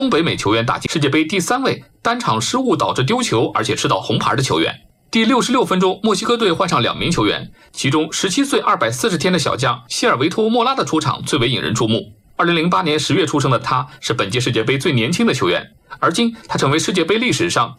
北美球员打进世界杯第3位单场失误导致丢球而且吃到红牌的球员。第66分钟，墨西哥队换上2名球员，其中17岁240天的小将希尔维托·莫拉的出场最为引人注目。2008年10月出生的他是本届世界杯最年轻的球员，而今他成为世界杯历史上